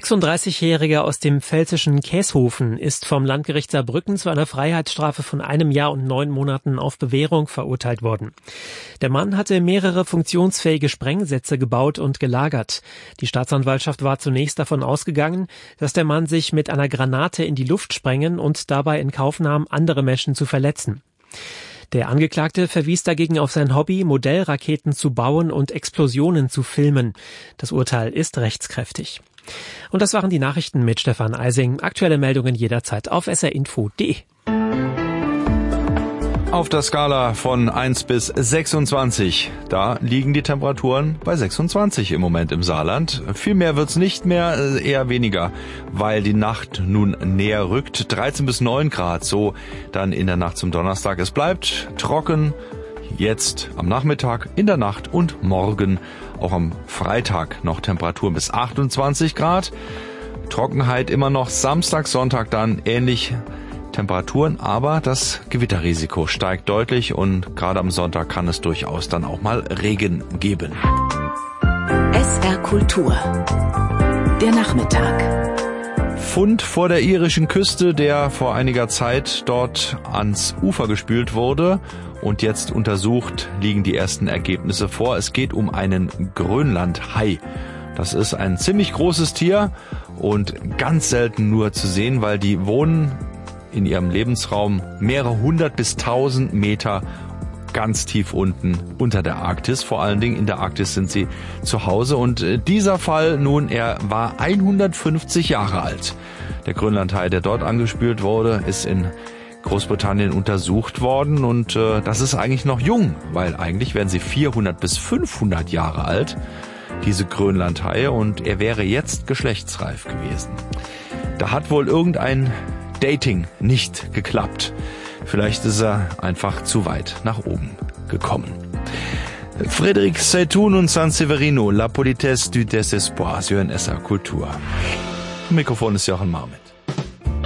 36-Jähriger aus dem pfälzischen Käshofen ist vom Landgericht Saarbrücken zu einer Freiheitsstrafe von 1 Jahr und 9 Monaten auf Bewährung verurteilt worden. Der Mann hatte mehrere funktionsfähige Sprengsätze gebaut und gelagert. Die Staatsanwaltschaft war zunächst davon ausgegangen, dass der Mann sich mit einer Granate in die Luft sprengen und dabei in Kauf nahm, andere Menschen zu verletzen. Der Angeklagte verwies dagegen auf sein Hobby, Modellraketen zu bauen und Explosionen zu filmen. Das Urteil ist rechtskräftig. Und das waren die Nachrichten mit Stefan Eising. Aktuelle Meldungen jederzeit auf srinfo.de. Auf der Skala von 1 bis 26, da liegen die Temperaturen bei 26 im Moment im Saarland. Viel mehr wird's nicht mehr, eher weniger, weil die Nacht nun näher rückt. 13 bis 9 Grad, so dann in der Nacht zum Donnerstag. Es bleibt trocken, jetzt am Nachmittag, in der Nacht und morgen, auch am Freitag noch Temperaturen bis 28 Grad. Trockenheit immer noch, Samstag, Sonntag dann ähnlich Temperaturen, aber das Gewitterrisiko steigt deutlich und gerade am Sonntag kann es durchaus dann auch mal Regen geben. SR Kultur. Der Nachmittag. Fund vor der irischen Küste, der vor einiger Zeit dort ans Ufer gespült wurde und jetzt untersucht, liegen die ersten Ergebnisse vor. Es geht um einen Grönlandhai. Das ist ein ziemlich großes Tier und ganz selten nur zu sehen, weil die wohnen in ihrem Lebensraum mehrere 100 bis 1000 Meter ganz tief unten unter der Arktis. Vor allen Dingen in der Arktis sind sie zu Hause. Und dieser Fall nun, er war 150 Jahre alt. Der Grönlandhai, der dort angespült wurde, ist in Großbritannien untersucht worden. Und das ist eigentlich noch jung, weil eigentlich werden sie 400 bis 500 Jahre alt, diese Grönlandhaie. Und er wäre jetzt geschlechtsreif gewesen. Da hat wohl irgendein Dating nicht geklappt. Vielleicht ist er einfach zu weit nach oben gekommen. Frédéric Seytoun und San Severino, La Politesse du Désespoir, sur SR Kultur. Mikrofon ist Jochen Marmit.